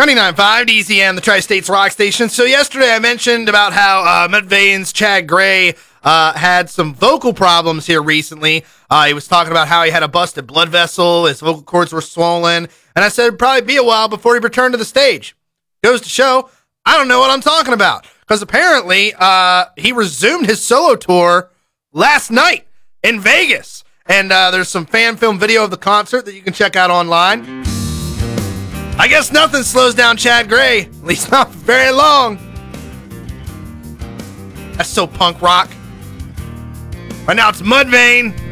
99.5 DZM, the Tri-States Rock Station. So yesterday I mentioned about how Mudvayne's Chad Gray had some vocal problems here recently. He was talking about how he had a busted blood vessel, his vocal cords were swollen, and I said it'd probably be a while before he returned to the stage. Goes to show, I don't know what I'm talking about, because apparently he resumed his solo tour last night in Vegas, and there's some fan film video of the concert that you can check out online. I guess nothing slows down Chad Gray, at least not for very long. That's so punk rock. Right now it's Mudvayne.